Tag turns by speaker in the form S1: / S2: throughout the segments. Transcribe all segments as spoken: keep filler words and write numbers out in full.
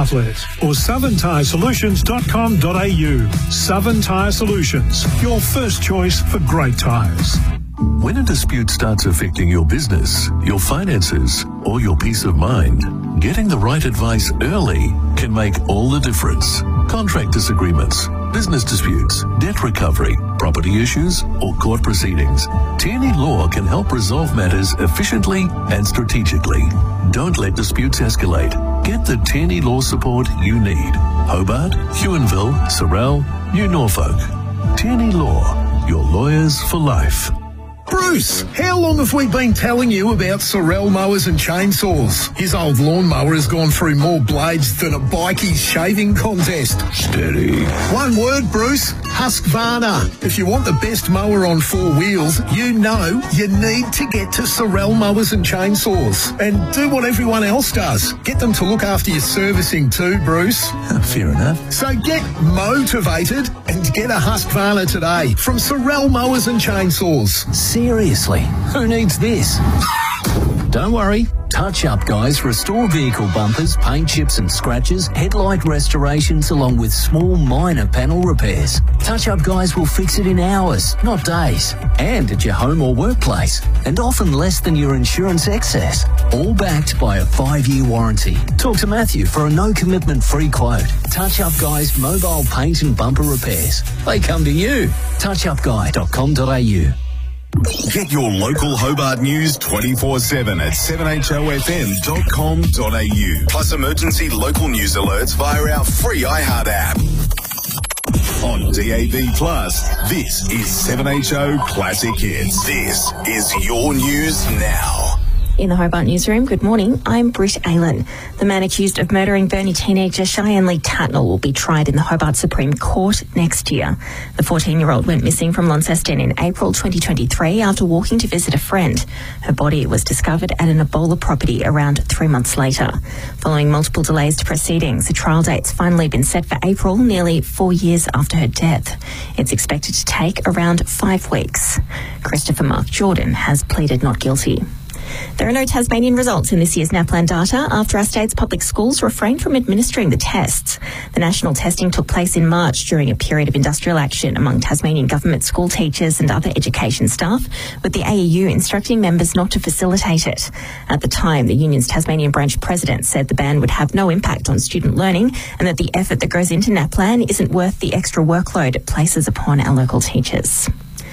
S1: outlet or southern tyre solutions dot com dot a u. Southern Tyre Solutions, your first choice for great tyres.
S2: When a dispute starts affecting your business, your finances, or your peace of mind, getting the right advice early can make all the difference. Contract disagreements, business disputes, debt recovery, property issues, or court proceedings. Tierney Law can help resolve matters efficiently and strategically. Don't let disputes escalate. Get the Tierney Law support you need. Hobart, Huonville, Sorell, New Norfolk. Tierney Law, your lawyers for life.
S3: Bruce, how long have we been telling you about Sorell mowers and chainsaws? His old lawnmower has gone through more blades than a bikie's shaving contest.
S2: Steady.
S3: One word, Bruce. Husqvarna. If you want the best mower on four wheels, you know you need to get to Sorell mowers and chainsaws. And do what everyone else does. Get them to look after your servicing too, Bruce.
S2: Fair enough.
S3: So get motivated and get a Husqvarna today from Sorell mowers and chainsaws.
S4: Seriously, who needs this? Don't worry. Touch Up Guys restore vehicle bumpers, paint chips and scratches, headlight restorations along with small minor panel repairs. Touch Up Guys will fix it in hours, not days, and at your home or workplace, and often less than your insurance excess. All backed by a five-year warranty. Talk to Matthew for a no-commitment free quote. Touch Up Guys mobile paint and bumper repairs. They come to you. touch up guy dot com dot a u.
S5: Get your local Hobart news twenty-four seven at seven h o f m dot com dot a u. Plus emergency local news alerts via our free iHeart app. On D A B Plus, this is seven H O Classic Hits. This is your news now.
S6: In the Hobart newsroom, good morning, I'm Britt Aylen. The man accused of murdering Burnie teenager Cheyenne Lee Tatnall will be tried in the Hobart Supreme Court next year. The fourteen-year-old went missing from Launceston in April twenty twenty-three after walking to visit a friend. Her body was discovered at an Ebola property around three months later. Following multiple delays to proceedings, the trial date's finally been set for April, nearly four years after her death. It's expected to take around five weeks. Christopher Mark Jordan has pleaded not guilty. There are no Tasmanian results in this year's NAPLAN data after our state's public schools refrained from administering the tests. The national testing took place in March during a period of industrial action among Tasmanian government school teachers and other education staff, with the A E U instructing members not to facilitate it. At the time, the union's Tasmanian branch president said the ban would have no impact on student learning and that the effort that goes into NAPLAN isn't worth the extra workload it places upon our local teachers.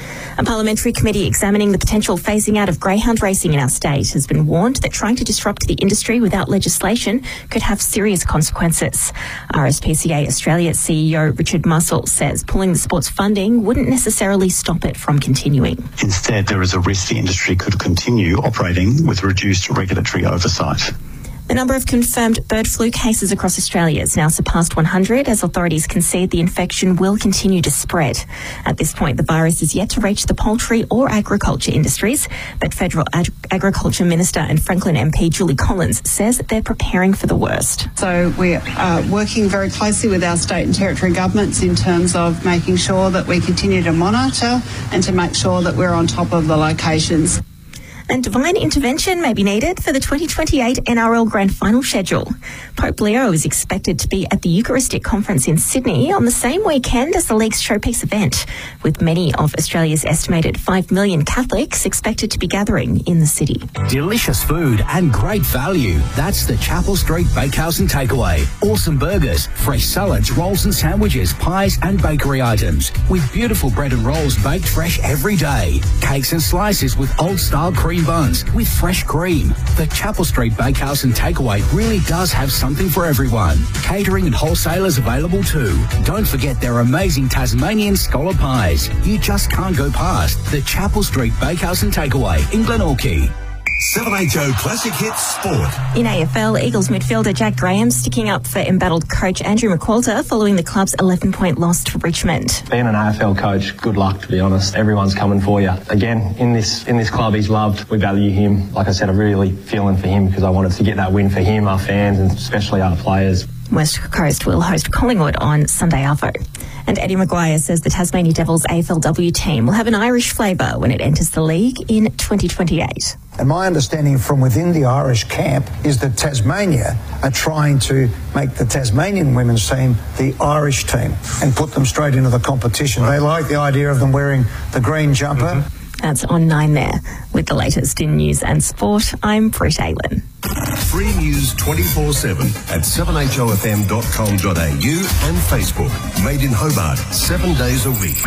S6: A parliamentary committee examining the potential phasing out of greyhound racing in our state has been warned that trying to disrupt the industry without legislation could have serious consequences. R S P C A Australia C E O Richard Muscle says pulling the sport's funding wouldn't necessarily stop it from continuing.
S7: Instead, there is a risk the industry could continue operating with reduced regulatory oversight.
S6: The number of confirmed bird flu cases across Australia has now surpassed one hundred as authorities concede the infection will continue to spread. At this point, the virus is yet to reach the poultry or agriculture industries, but Federal Ag- Agriculture Minister and Franklin M P Julie Collins says they're preparing for the worst.
S8: So we're uh, working very closely with our state and territory governments in terms of making sure that we continue to monitor and to make sure that we're on top of the locations.
S6: And divine intervention may be needed for the twenty twenty-eight N R L Grand Final schedule. Pope Leo is expected to be at the Eucharistic Conference in Sydney on the same weekend as the league's showpiece event, with many of Australia's estimated five million Catholics expected to be gathering in the city.
S4: Delicious food and great value. That's the Chapel Street Bakehouse and Takeaway. Awesome burgers, fresh salads, rolls and sandwiches, pies and bakery items. With beautiful bread and rolls baked fresh every day. Cakes and slices with old-style cream buns with fresh cream. The Chapel Street Bakehouse and Takeaway really does have something for everyone. Catering and wholesalers available too. Don't forget their amazing Tasmanian scholar pies. You just can't go past the Chapel Street Bakehouse and Takeaway in Glenorchy.
S5: seven H O Classic Hits Sport.
S6: In A F L, Eagles midfielder Jack Graham sticking up for embattled coach Andrew McQualter following the club's eleven-point loss to Richmond.
S9: Being an A F L coach, good luck, to be honest. Everyone's coming for you. Again, in this in this club, he's loved. We value him. Like I said, I'm really feeling for him because I wanted to get that win for him, our fans, and especially our players.
S6: West Coast will host Collingwood on Sunday arvo. And Eddie Maguire says the Tasmania Devils A F L W team will have an Irish flavour when it enters the league in twenty twenty-eight.
S10: And my understanding from within the Irish camp is that Tasmania are trying to make the Tasmanian women's team the Irish team and put them straight into the competition. They like the idea of them wearing the green jumper.
S6: Mm-hmm. That's on nine there. With the latest in news and sport, I'm Britt Aylan.
S11: Free news twenty-four seven at seven h o f m dot com dot a u and Facebook. Made in Hobart, seven days a week.